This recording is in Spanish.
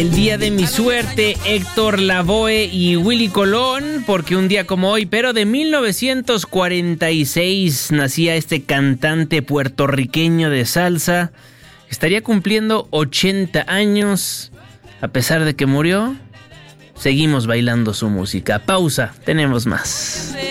El día de mi suerte, Héctor Lavoe y Willy Colón, porque un día como hoy, pero de 1946, nacía este cantante puertorriqueño de salsa. Estaría cumpliendo 80 años. A pesar de que murió, seguimos bailando su música. Pausa, tenemos más.